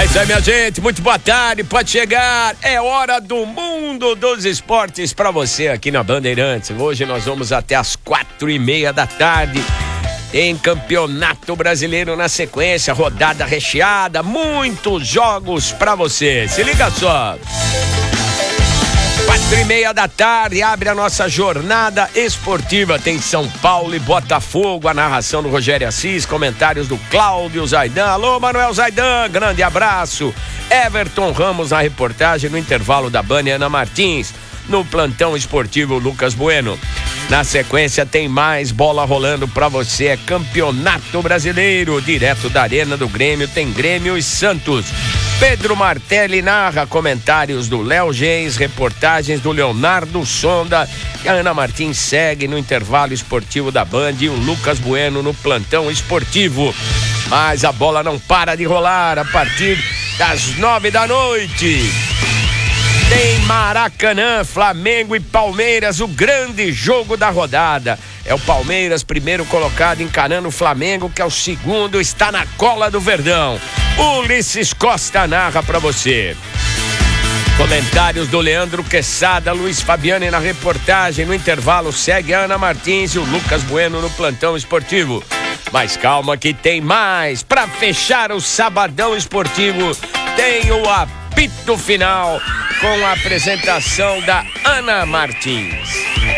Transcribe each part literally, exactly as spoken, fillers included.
É isso aí, minha gente, muito boa tarde, pode chegar, é hora do mundo dos esportes pra você aqui na Bandeirantes. Hoje nós vamos até as quatro e meia da tarde, tem Campeonato Brasileiro na sequência, rodada recheada, muitos jogos pra você, se liga só. Quatro e meia da tarde, abre a nossa jornada esportiva. Tem São Paulo e Botafogo, a narração do Rogério Assis, comentários do Cláudio Zaidan. Alô, Manuel Zaidan, grande abraço. Everton Ramos na reportagem, no intervalo da Bani, Ana Martins. No plantão esportivo, Lucas Bueno. Na sequência tem mais bola rolando pra você, é Campeonato Brasileiro, direto da Arena do Grêmio, tem Grêmio e Santos. Pedro Martelli narra, comentários do Léo Gens, reportagens do Leonardo Sonda. E a Ana Martins segue no intervalo esportivo da Band e o Lucas Bueno no plantão esportivo. Mas a bola não para de rolar a partir das nove da noite. Tem Maracanã, Flamengo e Palmeiras, o grande jogo da rodada. É o Palmeiras, primeiro colocado, encarando o Flamengo, que é o segundo, está na cola do Verdão. Ulisses Costa narra pra você. Comentários do Leandro Quesada, Luiz Fabiani na reportagem. No intervalo segue a Ana Martins e o Lucas Bueno no plantão esportivo. Mas calma que tem mais. Pra fechar o sabadão esportivo, tem o apito final com a apresentação da Ana Martins.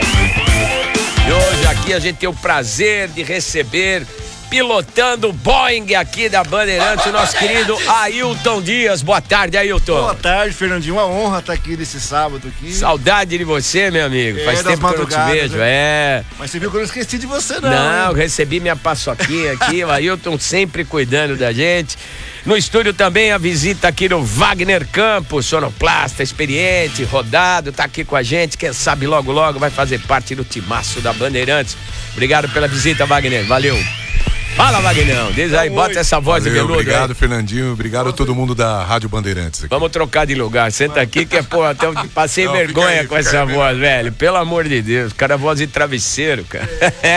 E hoje aqui a gente tem o prazer de receber, pilotando o Boeing aqui da Bandeirantes, o nosso querido Ailton Dias. Boa tarde, Ailton. Boa tarde, Fernandinho. Uma honra estar aqui nesse sábado aqui. Saudade de você, meu amigo. É, Faz tempo que eu não te vejo. Né? É. Mas você viu que eu não esqueci de você, não. Não, hein? recebi minha paçoquinha aqui, o Ailton sempre cuidando da gente. No estúdio também a visita aqui do Wagner Campos, sonoplasta, experiente, rodado, tá aqui com a gente. Quem sabe logo, logo vai fazer parte do timaço da Bandeirantes. Obrigado pela visita, Wagner. Valeu. Fala, Vagnão, diz aí, bota Oi. essa voz. Valeu, de veludo. Obrigado, aí. Fernandinho, obrigado a todo mundo da Rádio Bandeirantes aqui. Vamos trocar de lugar, senta aqui que é, pô, até eu passei Não, vergonha aí, com essa aí, voz, velho, pelo amor de Deus, cara, voz de travesseiro, cara.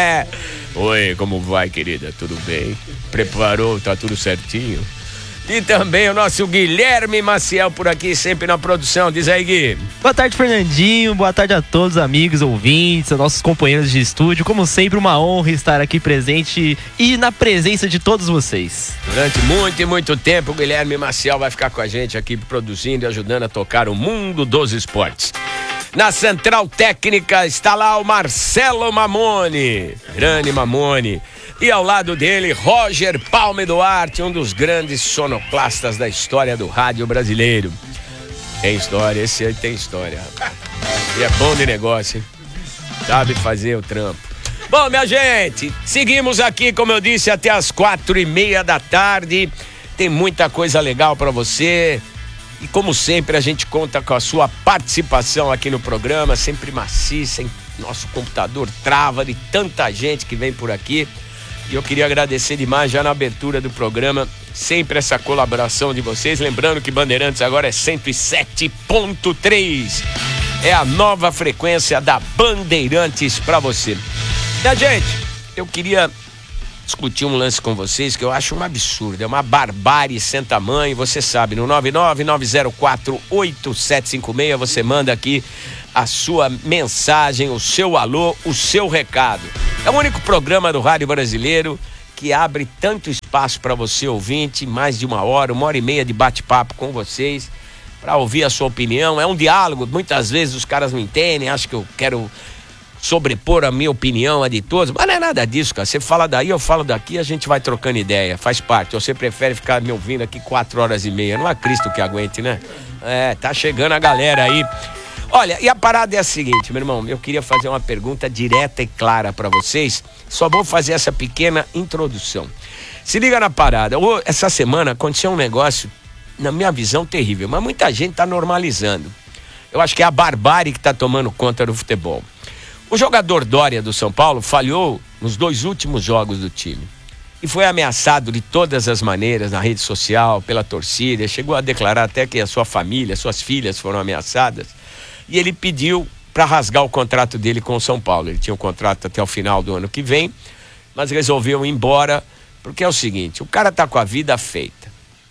Oi, como vai, querida, tudo bem? Preparou, tá tudo certinho? E também o nosso Guilherme Maciel por aqui, sempre na produção. Diz aí, Gui. Boa tarde, Fernandinho. Boa tarde a todos, amigos, ouvintes, nossos companheiros de estúdio. Como sempre, uma honra estar aqui presente e na presença de todos vocês. Durante muito e muito tempo, o Guilherme Maciel vai ficar com a gente aqui produzindo e ajudando a tocar o mundo dos esportes. Na central técnica está lá o Marcelo Mamone. Grande Mamone. E ao lado dele, Roger Palme Duarte, um dos grandes sonoplastas da história do rádio brasileiro. Tem história, esse aí tem história, rapaz. E é bom de negócio, hein? Sabe fazer o trampo. Bom, minha gente, seguimos aqui, como eu disse, até as quatro e meia da tarde. Tem muita coisa legal pra você. E como sempre, a gente conta com a sua participação aqui no programa, sempre maciça, hein? Nosso computador trava de tanta gente que vem por aqui. E eu queria agradecer demais já na abertura do programa, sempre essa colaboração de vocês. Lembrando que Bandeirantes agora é cento e sete ponto três. É a nova frequência da Bandeirantes pra você. Minha gente, eu queria discutir um lance com vocês que eu acho um absurdo, é uma barbárie sem tamanho. Você sabe, no nove nove nove zero quatro oito sete cinco seis você manda aqui a sua mensagem, o seu alô, o seu recado. É o único programa do rádio brasileiro que abre tanto espaço para você ouvinte, mais de uma hora, uma hora e meia de bate-papo com vocês, para ouvir a sua opinião. É um diálogo, muitas vezes os caras não entendem, acham que eu quero sobrepor a minha opinião, a de todos, mas não é nada disso, cara. Você fala daí, eu falo daqui, a gente vai trocando ideia, faz parte. Ou você prefere ficar me ouvindo aqui quatro horas e meia? Não há Cristo que aguente, né? É, tá chegando a galera aí. Olha, e a parada é a seguinte, meu irmão, eu queria fazer uma pergunta direta e clara pra vocês, só vou fazer essa pequena introdução. Se liga na parada, essa semana aconteceu um negócio, na minha visão, terrível, mas muita gente tá normalizando. Eu acho que é a barbárie que tá tomando conta do futebol. O jogador Dória do São Paulo falhou nos dois últimos jogos do time e foi ameaçado de todas as maneiras na rede social, pela torcida, chegou a declarar até que a sua família, suas filhas foram ameaçadas. E ele pediu para rasgar o contrato dele com o São Paulo. Ele tinha um contrato até o final do ano que vem, mas resolveu ir embora, porque é o seguinte, o cara tá com a vida feita.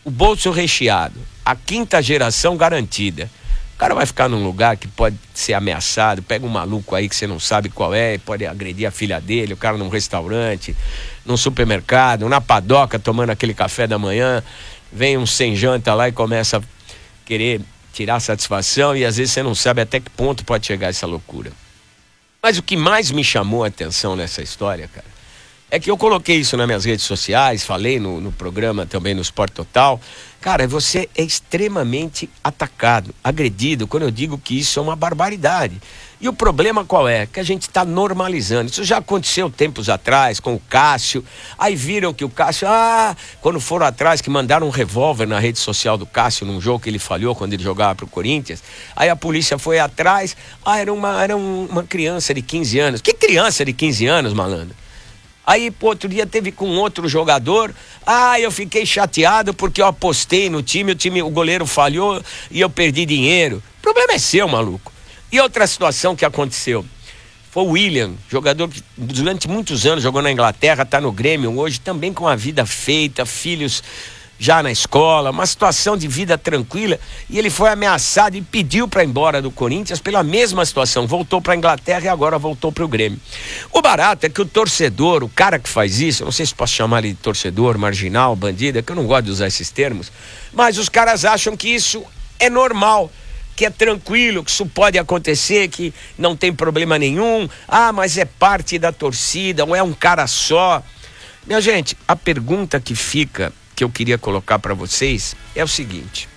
o bolso recheado, a quinta geração garantida. O cara vai ficar num lugar que pode ser ameaçado, pega um maluco aí que você não sabe qual é, pode agredir a filha dele, o cara num restaurante, num supermercado, na padoca tomando aquele café da manhã, vem um sem janta lá e começa a querer tirar satisfação e às vezes você não sabe até que ponto pode chegar essa loucura. Mas o que mais me chamou a atenção nessa história, cara, é que eu coloquei isso nas minhas redes sociais, falei no, no programa também no Sport Total. Cara, você é extremamente atacado, agredido, quando eu digo que isso é uma barbaridade. E o problema qual é? Que a gente está normalizando. Isso já aconteceu tempos atrás com o Cássio. Aí viram que o Cássio, ah, quando foram atrás que mandaram um revólver na rede social do Cássio num jogo que ele falhou quando ele jogava pro Corinthians. Aí a polícia foi atrás, ah, era uma, era uma criança de quinze anos. Que criança de quinze anos, malandro? Aí, pô, outro dia teve com outro jogador. Ah, eu fiquei chateado porque eu apostei no time, o time, o goleiro falhou e eu perdi dinheiro. O problema é seu, maluco. E outra situação que aconteceu foi o William, jogador que durante muitos anos jogou na Inglaterra, tá no Grêmio hoje, também com a vida feita, filhos já na escola, uma situação de vida tranquila, e ele foi ameaçado e pediu para ir embora do Corinthians pela mesma situação, voltou para a Inglaterra e agora voltou para o Grêmio. O barato é que o torcedor, o cara que faz isso, eu não sei se posso chamar ele de torcedor, marginal, bandido, é que eu não gosto de usar esses termos, mas os caras acham que isso é normal, que é tranquilo, que isso pode acontecer, que não tem problema nenhum, ah, mas é parte da torcida, ou é um cara só. Minha gente, a pergunta que fica, que eu queria colocar para vocês é o seguinte: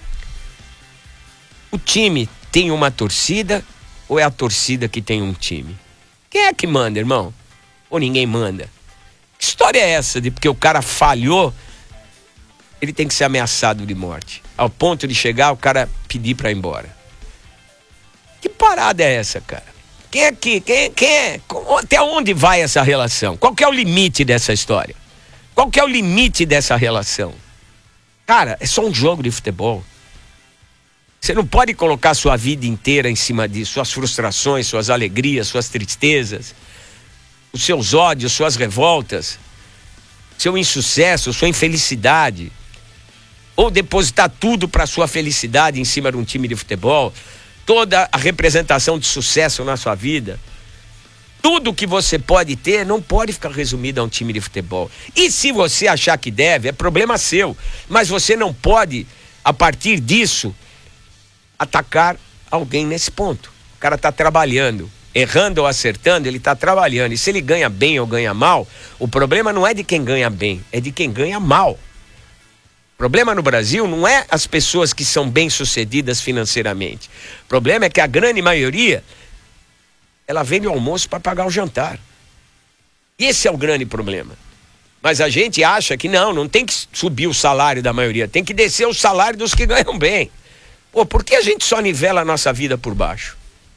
o time tem uma torcida ou é a torcida que tem um time? Quem é que manda, irmão? Ou ninguém manda? Que história é essa de porque o cara falhou, ele tem que ser ameaçado de morte, ao ponto de chegar o cara pedir para ir embora? Que parada é essa, cara? Quem é que, quem, quem é, até onde vai essa relação? Qual que é o limite dessa história? Qual que é o limite dessa relação? Cara, é só um jogo de futebol. Você não pode colocar sua vida inteira em cima disso, suas frustrações, suas alegrias, suas tristezas, os seus ódios, suas revoltas, seu insucesso, sua infelicidade, ou depositar tudo para sua felicidade em cima de um time de futebol, toda a representação de sucesso na sua vida. Tudo que você pode ter não pode ficar resumido a um time de futebol. E se você achar que deve, é problema seu. Mas você não pode, a partir disso, atacar alguém nesse ponto. O cara está trabalhando, errando ou acertando, ele está trabalhando. E se ele ganha bem ou ganha mal, o problema não é de quem ganha bem, é de quem ganha mal. O problema no Brasil não é as pessoas que são bem-sucedidas financeiramente. O problema é que a grande maioria, ela vende o almoço para pagar o jantar. Esse é o grande problema. Mas a gente acha que não, não tem que subir o salário da maioria, tem que descer o salário dos que ganham bem. Pô, por que a gente só nivela a nossa vida por baixo?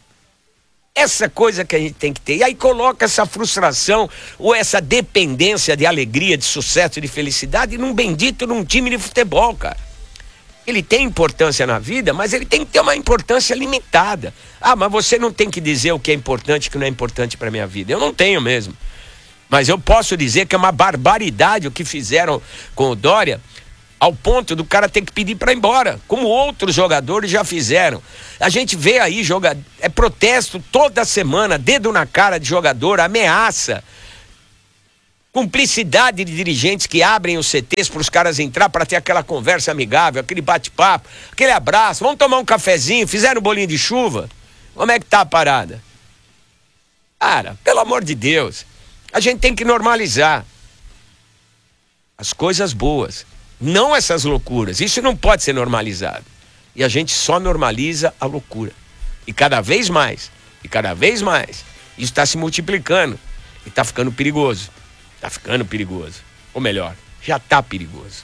Essa coisa que a gente tem que ter. E aí coloca essa frustração ou essa dependência de alegria, de sucesso, de felicidade num bendito num time de futebol, cara. Ele tem importância na vida, mas ele tem que ter uma importância limitada. Ah, mas você não tem que dizer o que é importante e o que não é importante para minha vida. Eu não tenho mesmo. Mas eu posso dizer que é uma barbaridade o que fizeram com o Dória, ao ponto do cara ter que pedir para ir embora, como outros jogadores já fizeram. A gente vê aí, joga... é protesto toda semana, dedo na cara de jogador, ameaça. Cumplicidade de dirigentes que abrem os C Tês para os caras entrar para ter aquela conversa amigável, aquele bate-papo, aquele abraço, vamos tomar um cafezinho, fizeram um bolinho de chuva. Como é que tá a parada? Cara, pelo amor de Deus, a gente tem que normalizar as coisas boas, não essas loucuras. Isso não pode ser normalizado. E a gente só normaliza a loucura. E cada vez mais, e cada vez mais, isso está se multiplicando e está ficando perigoso. Tá ficando perigoso. Ou melhor, já tá perigoso.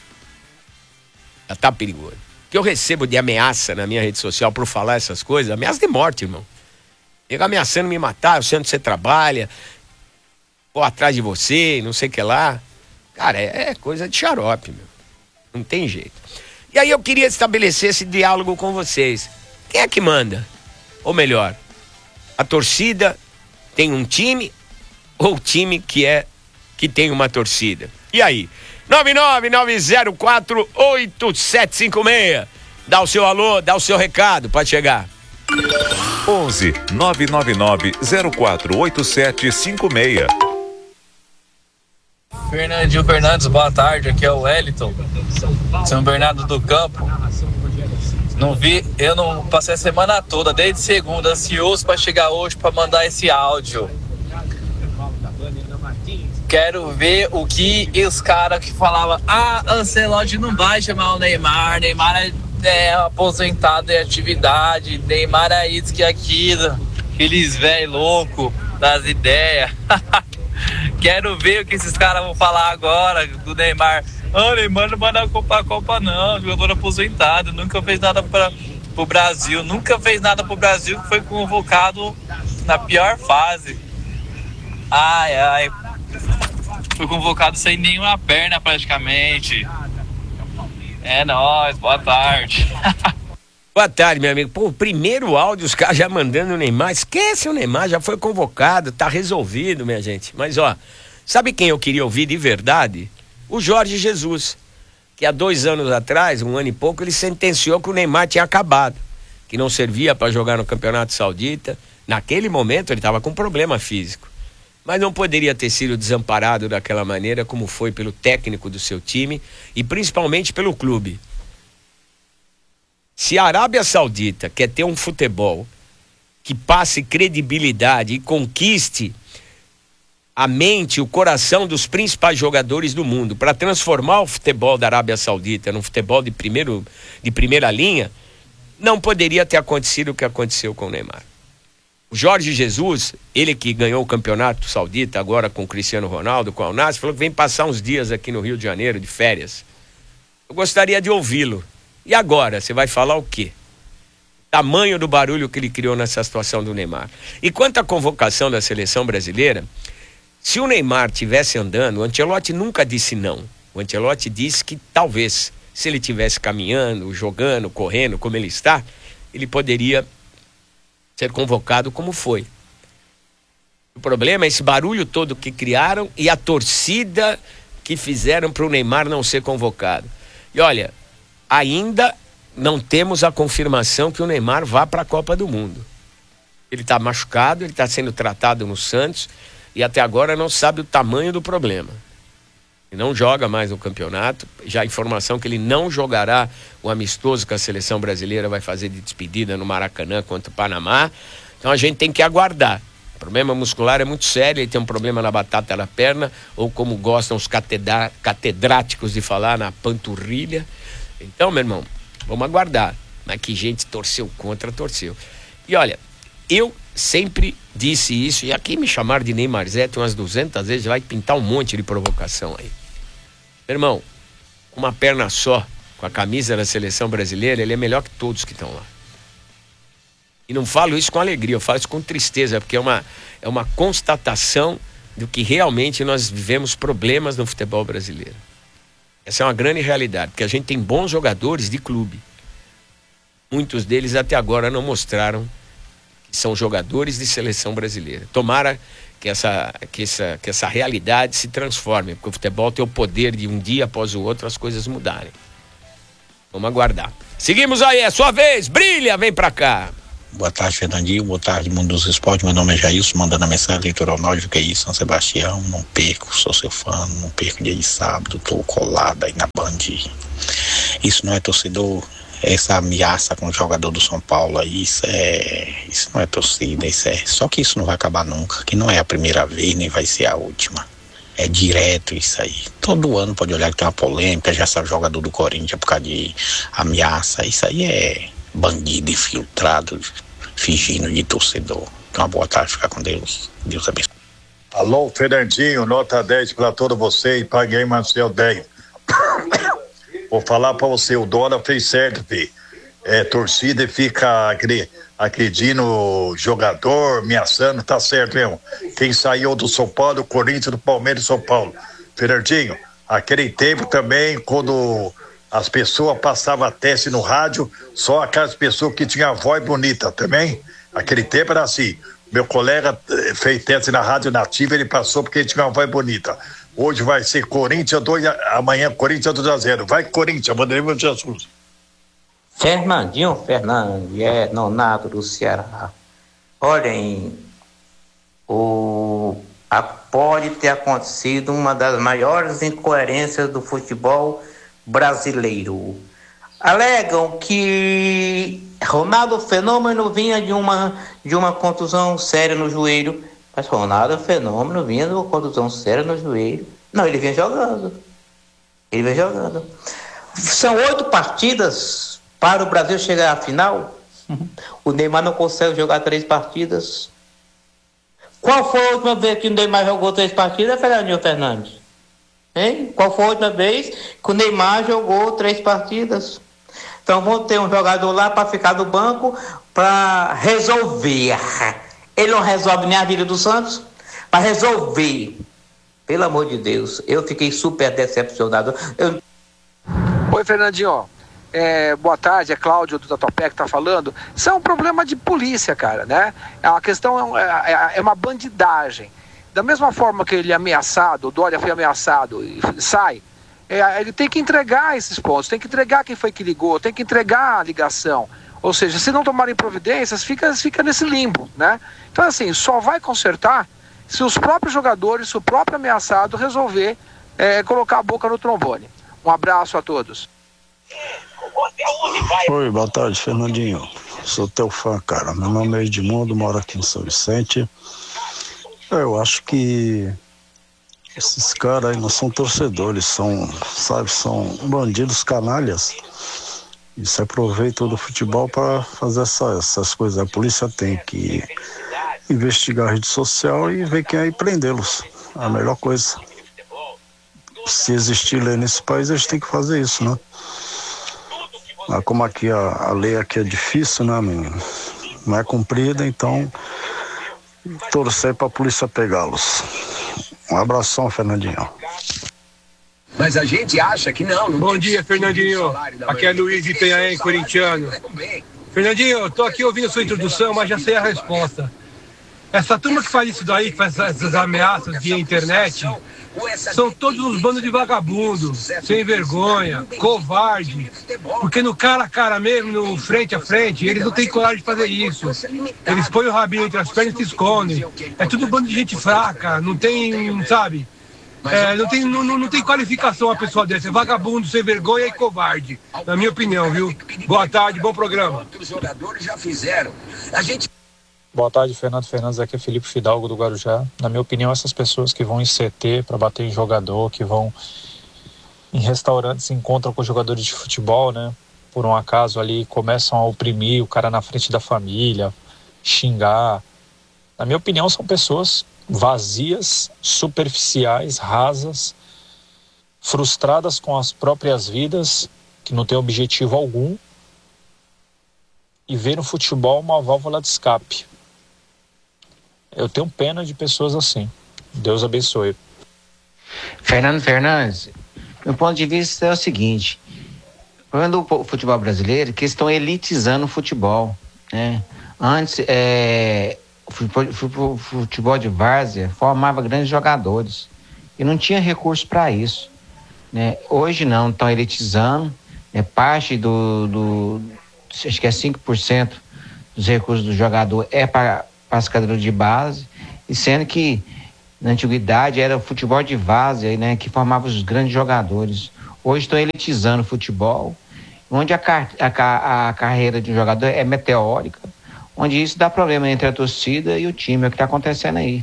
Já tá perigoso. O que eu recebo de ameaça na minha rede social por falar essas coisas, ameaça de morte, irmão. Chega ameaçando me matar, eu sei onde você trabalha, vou atrás de você, não sei o que lá. Cara, é, é coisa de xarope, meu. Não tem jeito. E aí eu queria estabelecer esse diálogo com vocês. Quem é que manda? Ou melhor, a torcida tem um time ou o time que é que tem uma torcida? E aí? nove nove nove zero quatro oito sete cinco seis. Dá o seu alô, dá o seu recado, pode chegar. onze nove nove nove zero quatro oito sete cinco seis. Fernandinho Fernandes, boa tarde, aqui é o Wellington, São Bernardo do Campo. Não vi, eu não passei a semana toda, desde segunda, ansioso para chegar hoje para mandar esse áudio. Quero ver o que os caras que falavam, ah, Ancelotti não vai chamar o Neymar, Neymar é, é aposentado em atividade, Neymar é isso que aquilo, aqueles velho louco das ideias. Quero ver o que esses caras vão falar agora do Neymar. Ah, Neymar não vai dar Copa a Copa não, jogador aposentado, nunca fez nada para o Brasil, nunca fez nada pro Brasil, que foi convocado na pior fase. Ai, ai, foi convocado sem nenhuma perna praticamente. É nóis, boa tarde. Boa tarde, meu amigo. Pô, o primeiro áudio, os caras já mandando o Neymar. Esquece o Neymar, já foi convocado, tá resolvido, minha gente. Mas, ó, sabe quem eu queria ouvir de verdade? O Jorge Jesus, que há dois anos atrás, um ano e pouco, ele sentenciou que o Neymar tinha acabado, que não servia para jogar no Campeonato Saudita. Naquele momento ele estava com problema físico, mas não poderia ter sido desamparado daquela maneira como foi pelo técnico do seu time e principalmente pelo clube. Se a Arábia Saudita quer ter um futebol que passe credibilidade e conquiste a mente, o coração dos principais jogadores do mundo, para transformar o futebol da Arábia Saudita num futebol de, primeiro, de primeira linha, não poderia ter acontecido o que aconteceu com o Neymar. O Jorge Jesus, ele que ganhou o campeonato saudita agora com o Cristiano Ronaldo, com o Al-Nassr, falou que vem passar uns dias aqui no Rio de Janeiro de férias. Eu gostaria de ouvi-lo. E agora, você vai falar o quê? Tamanho do barulho que ele criou nessa situação do Neymar. E quanto à convocação da seleção brasileira, se o Neymar tivesse andando, o Ancelotti nunca disse não. O Ancelotti disse que talvez, se ele tivesse caminhando, jogando, correndo, como ele está, ele poderia ser convocado como foi. O problema é esse barulho todo que criaram e a torcida que fizeram para o Neymar não ser convocado. E olha, ainda não temos a confirmação que o Neymar vá para a Copa do Mundo. Ele está machucado, ele está sendo tratado no Santos e até agora não sabe o tamanho do problema. Ele não joga mais no campeonato, já a informação que ele não jogará o amistoso que a seleção brasileira vai fazer de despedida no Maracanã contra o Panamá. Então a gente tem que aguardar. O problema muscular é muito sério, ele tem um problema na batata da perna, ou como gostam os catedra- catedráticos de falar, na panturrilha. Então, meu irmão, vamos aguardar. Mas que gente torceu contra, torceu. E olha, eu sempre disse isso, e aqui me chamaram de Neymarzete umas duzentas vezes, vai pintar um monte de provocação aí. Meu irmão, com uma perna só, com a camisa da seleção brasileira, ele é melhor que todos que estão lá. E não falo isso com alegria, eu falo isso com tristeza, porque é uma, é uma constatação do que realmente nós vivemos problemas no futebol brasileiro. Essa é uma grande realidade, porque a gente tem bons jogadores de clube. Muitos deles até agora não mostraram que são jogadores de seleção brasileira. Tomara que essa, que essa, que essa realidade se transforme, porque o futebol tem o poder de um dia após o outro as coisas mudarem. Vamos aguardar. Seguimos aí, é sua vez, brilha, vem pra cá. Boa tarde, Fernandinho. Boa tarde, Mundo dos Esportes. Meu nome é Jailson, mandando a mensagem litoral norte do que é isso, São Sebastião. Não perco, sou seu fã, não perco dia de sábado, tô colado aí na Band. Isso não é torcedor, essa ameaça com o jogador do São Paulo aí, isso é, isso não é torcida, isso é, só que isso não vai acabar nunca, que não é a primeira vez, nem vai ser a última. É direto isso aí. Todo ano pode olhar que tem uma polêmica, já sabe, jogador do Corinthians por causa de ameaça, isso aí é bandido infiltrado, fingindo de torcedor. Então, uma boa tarde, ficar com Deus. Deus abençoe. Alô, Fernandinho, nota dez para todo você e paguei Marcel dez. Vou falar para você, o Dora fez certo, filho. É, torcida e fica agredindo jogador, ameaçando, tá certo mesmo. Quem saiu do São Paulo, o Corinthians, do Palmeiras e São Paulo. Fernandinho, aquele tempo também, quando as pessoas passavam teste no rádio, só aquelas pessoas que tinham voz bonita também. Aquele tempo era assim. Meu colega fez teste na Rádio Nativa, ele passou porque ele tinha uma voz bonita. Hoje vai ser Corinthians dois, amanhã Corinthians dois a zero. Vai Corinthians, Vanderlei Jesus. Fernandinho Fernandes, é nonato do Ceará. Olhem, o, a, pode ter acontecido uma das maiores incoerências do futebol brasileiro. Alegam que Ronaldo Fenômeno vinha de uma, de uma contusão séria no joelho, mas Ronaldo Fenômeno vinha de uma contusão séria no joelho. Não, ele vinha jogando. Ele vinha jogando. São oito partidas para o Brasil chegar à final. O Neymar não consegue jogar três partidas. Qual foi a última vez que o Neymar jogou três partidas, Fernandinho Fernandes? Hein? Qual foi a última vez que o Neymar jogou três partidas? Então vamos ter um jogador lá para ficar no banco para resolver. Ele não resolve nem a vida do Santos, para resolver. Pelo amor de Deus, eu fiquei super decepcionado. Eu... Oi, Fernandinho. É, boa tarde, é Cláudio do Tatuapé que tá falando. Isso é um problema de polícia, cara, né? A questão é, é, é uma bandidagem. Da mesma forma que ele é ameaçado, o Dória foi ameaçado e sai, é, ele tem que entregar esses pontos, tem que entregar quem foi que ligou, tem que entregar a ligação. Ou seja, se não tomarem providências, fica, fica nesse limbo, né? Então, assim, só vai consertar se os próprios jogadores, se o próprio ameaçado resolver é, colocar a boca no trombone. Um abraço a todos. Oi, boa tarde, Fernandinho. Sou teu fã, cara. Meu nome é Edmundo, moro aqui em São Vicente. Eu acho que esses caras aí não são torcedores, são, sabe, são bandidos canalhas. E se aproveitam do futebol para fazer essa, essas coisas. A polícia tem que investigar a rede social e ver quem é e prendê-los. É a melhor coisa. Se existir lei nesse país, a gente tem que fazer isso, né? Mas como aqui a, a lei aqui é difícil, né? Não, não é cumprida, então torcer para a polícia pegá-los. Um abração, Fernandinho. Mas a gente acha que não. não Bom dia, Fernandinho. Aqui é Luiz Itanhaém, corintiano. Fernandinho, eu tô aqui ouvindo a sua introdução, mas já sei a resposta. Essa turma que faz isso daí, que faz essas ameaças via internet, são todos uns bandos de vagabundo, sem vergonha, covarde. Porque no cara a cara mesmo, no frente a frente, eles não têm coragem de fazer isso. Eles põem o rabinho entre as pernas e se escondem. É tudo bando de gente fraca, não tem, sabe? É, não, tem, não, não tem qualificação a pessoa dessa. É vagabundo, sem vergonha e covarde. Na minha opinião, viu? Boa tarde, bom programa. Os jogadores já fizeram. A gente... Boa tarde, Fernando Fernandes, aqui é Felipe Fidalgo do Guarujá. Na minha opinião, essas pessoas que vão em C T para bater em jogador, que vão em restaurantes, se encontram com jogadores de futebol, né? Por um acaso ali, começam a oprimir o cara na frente da família, xingar. Na minha opinião, são pessoas vazias, superficiais, rasas, frustradas com as próprias vidas, que não têm objetivo algum, e vê no futebol uma válvula de escape. Eu tenho pena de pessoas assim. Deus abençoe. Fernando Fernandes, meu ponto de vista é o seguinte: quando o futebol brasileiro, que estão elitizando o futebol, né? Antes, é, o futebol de várzea formava grandes jogadores e não tinha recurso para isso, né? Hoje não, estão elitizando, né? Parte do, do acho que é cinco por cento dos recursos do jogador é para as cadeiras de base, e sendo que na antiguidade era o futebol de várzea, né, que formava os grandes jogadores. Hoje estão elitizando o futebol, onde a, car- a, a carreira de um jogador é meteórica, onde isso dá problema entre a torcida e o time. É o que está acontecendo aí.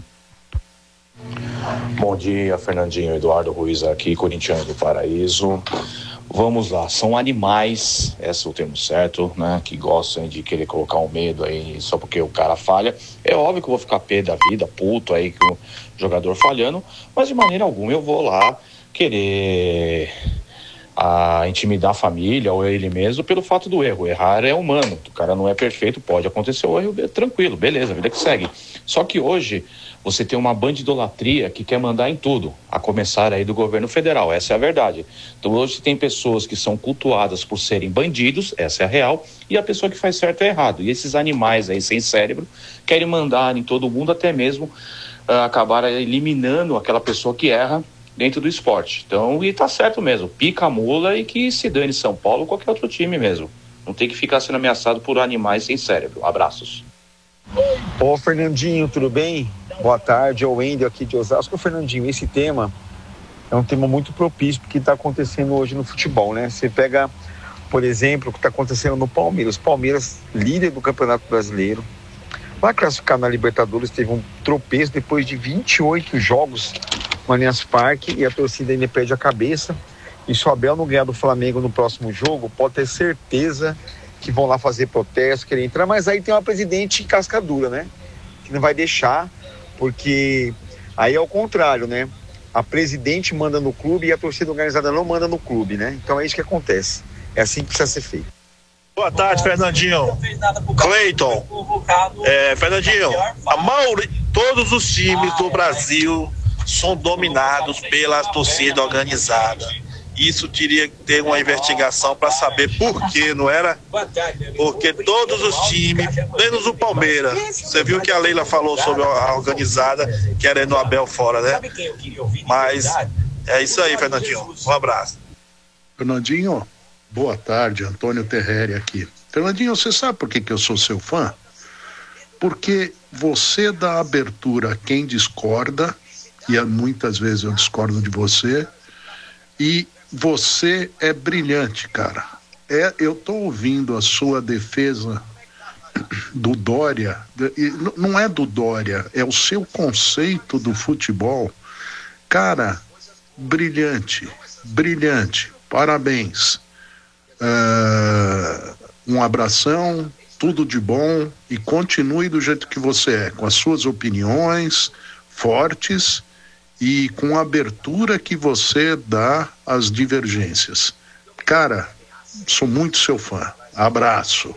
Bom dia, Fernandinho. Eduardo Ruiz aqui, corintiano do Paraíso. Vamos lá, são animais, esse é o termo certo, né, que gostam de querer colocar um medo aí só porque o cara falha. É óbvio que eu vou ficar pé da vida, puto aí com o jogador falhando, mas de maneira alguma eu vou lá querer a intimidar a família ou ele mesmo pelo fato do erro. Errar é humano, o cara não é perfeito, pode acontecer o erro, tranquilo, beleza, a vida que segue. Só que hoje você tem uma bandidolatria que quer mandar em tudo, a começar aí do governo federal, essa é a verdade. Então hoje tem pessoas que são cultuadas por serem bandidos, essa é a real, e a pessoa que faz certo é errado. E esses animais aí sem cérebro querem mandar em todo mundo, até mesmo uh, acabar eliminando aquela pessoa que erra dentro do esporte. Então, e tá certo mesmo, pica a mula e que se dane São Paulo ou qualquer outro time mesmo. Não tem que ficar sendo ameaçado por animais sem cérebro. Abraços. Ô Fernandinho, tudo bem? Boa tarde, é o Wendel aqui de Osasco. Fernandinho, esse tema é um tema muito propício porque está acontecendo hoje no futebol, né? Você pega, por exemplo, o que está acontecendo no Palmeiras. Palmeiras, líder do Campeonato Brasileiro, vai classificar na Libertadores, teve um tropeço depois de vinte e oito jogos no Allianz Parque e a torcida ainda perde a cabeça. E se o Abel não ganhar do Flamengo no próximo jogo, pode ter certeza que vão lá fazer protesto, querer entrar. Mas aí tem uma presidente cascadura, né? Que não vai deixar, porque aí é o contrário, né? A presidente manda no clube e a torcida organizada não manda no clube, né? Então é isso que acontece. É assim que precisa ser feito. Boa tarde, Fernandinho. Cleiton. É, Fernandinho, a maioria, todos os times do Brasil são dominados pela torcida organizada. Isso teria que ter uma investigação para saber por quê, não era? Porque todos os times, menos o Palmeiras. Você viu que a Leila falou sobre a organizada querendo o Abel fora, né? Mas é isso aí, Fernandinho. Um abraço. Fernandinho, boa tarde, Antônio Terreri aqui. Fernandinho, você sabe por que, que eu sou seu fã? Porque você dá abertura a quem discorda, e muitas vezes eu discordo de você, e você é brilhante, cara. É, eu tô ouvindo a sua defesa do Dória, e não é do Dória, é o seu conceito do futebol. Cara, brilhante, brilhante, parabéns. Uh, um abração, tudo de bom e continue do jeito que você é, com as suas opiniões fortes e com a abertura que você dá às divergências. Cara, sou muito seu fã. Abraço.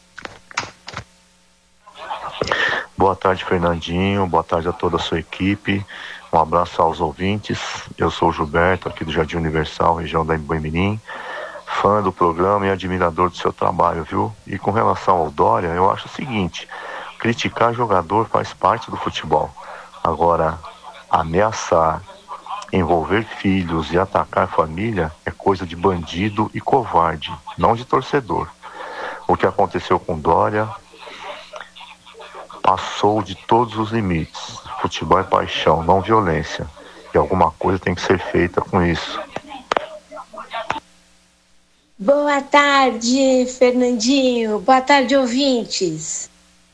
Boa tarde, Fernandinho. Boa tarde a toda a sua equipe. Um abraço aos ouvintes. Eu sou o Gilberto, aqui do Jardim Universal, região da Imboi-Mirim. Fã do programa e admirador do seu trabalho, viu? E com relação ao Dória, eu acho o seguinte: criticar jogador faz parte do futebol. Agora, ameaçar, envolver filhos e atacar família é coisa de bandido e covarde, não de torcedor. O que aconteceu com Dória passou de todos os limites. Futebol é paixão, não violência. E alguma coisa tem que ser feita com isso. Boa tarde, Fernandinho. Boa tarde, ouvintes.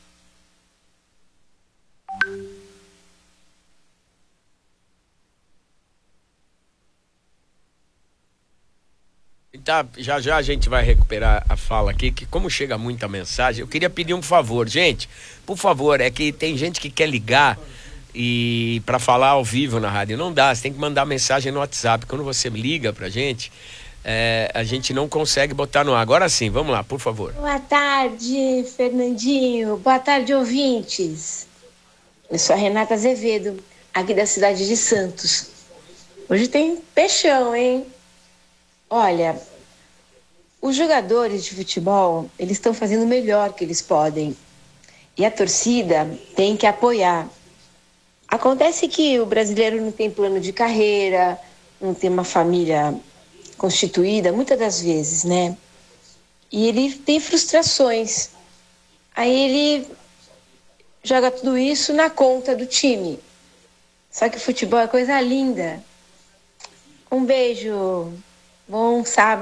Tá, já já a gente vai recuperar a fala aqui, que como chega muita mensagem, eu queria pedir um favor, gente, por favor, é que tem gente que quer ligar e para falar ao vivo na rádio, não dá, você tem que mandar mensagem no WhatsApp. Quando você liga pra gente, é, a gente não consegue botar no ar. Agora sim, vamos lá, por favor. Boa tarde, Fernandinho. Boa tarde, ouvintes. Eu sou a Renata Azevedo, aqui da cidade de Santos. Hoje tem peixão, hein? Olha, os jogadores de futebol, eles estão fazendo o melhor que eles podem. E a torcida tem que apoiar. Acontece que o brasileiro não tem plano de carreira, não tem uma família constituída, muitas das vezes, né? E ele tem frustrações. Aí ele joga tudo isso na conta do time. Só que o futebol é coisa linda. Um beijo. Bom sábado.